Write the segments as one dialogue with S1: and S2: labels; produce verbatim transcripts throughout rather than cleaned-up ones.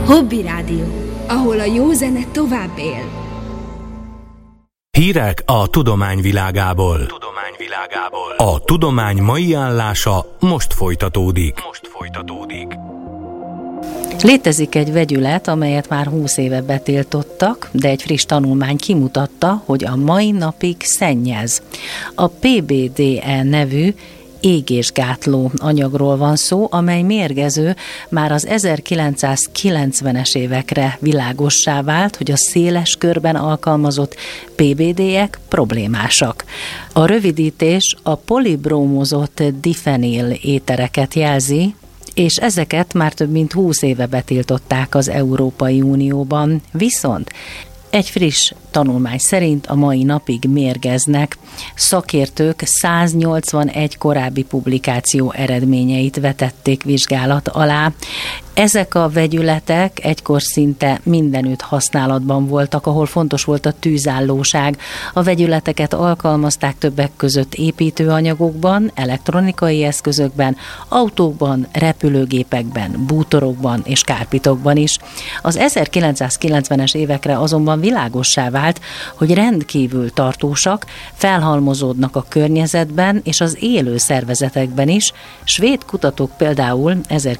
S1: Hobby Rádió, ahol a jó zene tovább él.
S2: Hírek a tudomány világából. Tudomány világából. A tudomány mai állása most folytatódik. Most folytatódik.
S3: Létezik egy vegyület, amelyet már húsz éve betiltottak, de egy friss tanulmány kimutatta, hogy a mai napig szennyez. A pé bé dé e nevű égésgátló anyagról van szó, amely mérgező. Már az ezerkilencszázkilencvenes évekre világossá vált, hogy a széles körben alkalmazott pé bé dé-ek problémásak. A rövidítés a polibrómozott difenil étereket jelzi, és ezeket már több mint húsz éve betiltották az Európai Unióban. Viszont egy friss tanulmány szerint a mai napig mérgeznek. Szakértők száznyolcvanegy korábbi publikáció eredményeit vetették vizsgálat alá. Ezek a vegyületek egykor szinte mindenütt használatban voltak, ahol fontos volt a tűzállóság. A vegyületeket alkalmazták többek között építőanyagokban, elektronikai eszközökben, autókban, repülőgépekben, bútorokban és kárpitokban is. Az ezerkilencszázkilencvenes évekre azonban világossá vált, hogy rendkívül tartósak, felhalmozódnak a környezetben és az élő szervezetekben is. Svéd kutatók például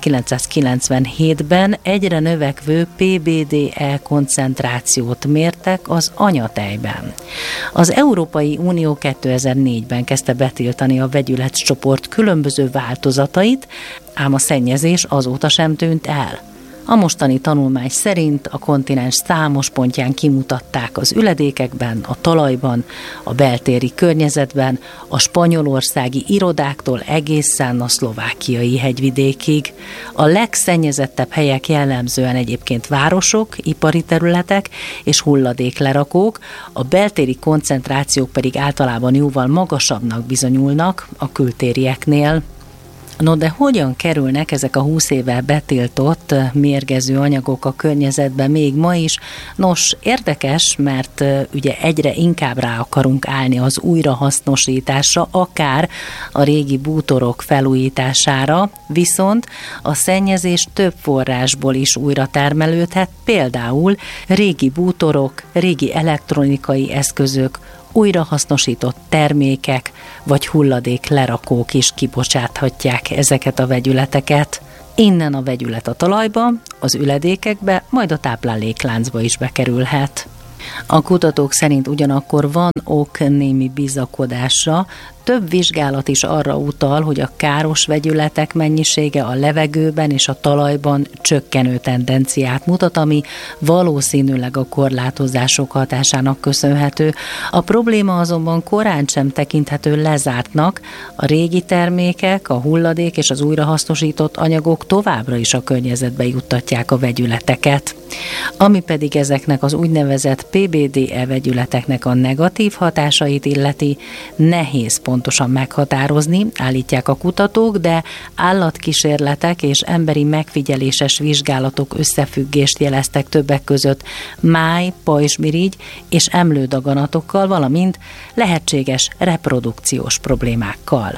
S3: ezerkilencszázkilencvenhétben egyre növekvő pé bé dé e koncentrációt mértek az anyatejben. Az Európai Unió kétezer-négyben kezdte betiltani a vegyületcsoport különböző változatait, ám a szennyezés azóta sem tűnt el. A mostani tanulmány szerint a kontinens számos pontján kimutatták az üledékekben, a talajban, a beltéri környezetben, a spanyolországi irodáktól egészen a szlovákiai hegyvidékig. A legszennyezettebb helyek jellemzően egyébként városok, ipari területek és hulladéklerakók, a beltéri koncentrációk pedig általában jóval magasabbnak bizonyulnak a kültérieknél. No, de hogyan kerülnek ezek a húsz éve betiltott mérgező anyagok a környezetbe még ma is? Nos, érdekes, mert ugye egyre inkább rá akarunk állni az újrahasznosításra, akár a régi bútorok felújítására, viszont a szennyezés több forrásból is újra termelődhet, például régi bútorok, régi elektronikai eszközök, újrahasznosított termékek vagy hulladék lerakók is kibocsáthatják ezeket a vegyületeket. Innen a vegyület a talajba, az üledékekbe, majd a táplálékláncba is bekerülhet. A kutatók szerint ugyanakkor van ok némi bizakodásra. Több vizsgálat is arra utal, hogy a káros vegyületek mennyisége a levegőben és a talajban csökkenő tendenciát mutat, ami valószínűleg a korlátozások hatásának köszönhető. A probléma azonban korán sem tekinthető lezártnak. A régi termékek, a hulladék és az újrahasznosított anyagok továbbra is a környezetbe juttatják a vegyületeket. Ami pedig ezeknek az úgynevezett pé bé dé e vegyületeknek a negatív hatásait illeti, nehéz pontosan meghatározni, állítják a kutatók, de állatkísérletek és emberi megfigyeléses vizsgálatok összefüggést jeleztek többek között máj, pajzsmirigy és emlődaganatokkal, valamint lehetséges reprodukciós problémákkal.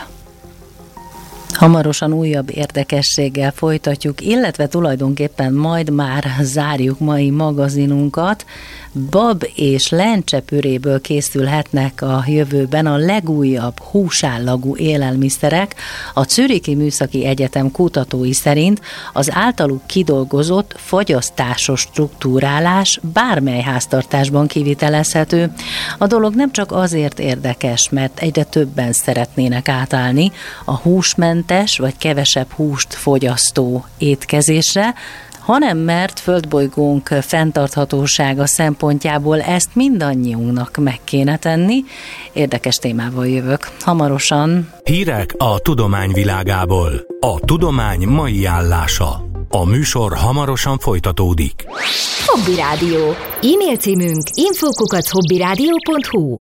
S3: Hamarosan újabb érdekességgel folytatjuk, illetve tulajdonképpen majd már zárjuk mai magazinunkat. Bab és lencsepüréből készülhetnek a jövőben a legújabb húsállagú élelmiszerek. A Zürichi Műszaki Egyetem kutatói szerint az általuk kidolgozott fagyasztásos struktúrálás bármely háztartásban kivitelezhető. A dolog nem csak azért érdekes, mert egyre többen szeretnének átállni a húsmentes vagy kevesebb húst fogyasztó étkezésre, hanem mert földbolygónk fenntarthatósága szempontjából ezt mindannyiunknak meg kéne tenni. Érdekes témával jövök hamarosan.
S2: Hírek a tudomány világából. A tudomány mai állása. A műsor hamarosan folytatódik.
S1: Hobby Rádió. E-mail címünk info kukac hobbyradio pont hu.